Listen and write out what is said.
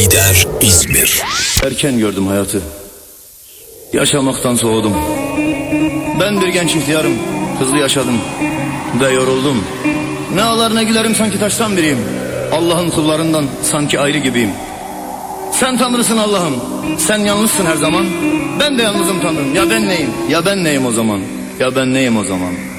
Lider İzmir. Erken gördüm hayatı. Yaşamaktan soğudum. Ben bir genç ihtiyarım. Hızlı yaşadım ve yoruldum. Ne ağlar ne gülerim, sanki taştan biriyim. Allah'ın kullarından sanki ayrı gibiyim. Sen Tanrısın Allah'ım. Sen yalnızsın her zaman. Ben de yalnızım Tanrım. Ya ben neyim? Ya ben neyim o zaman? Ya ben neyim o zaman?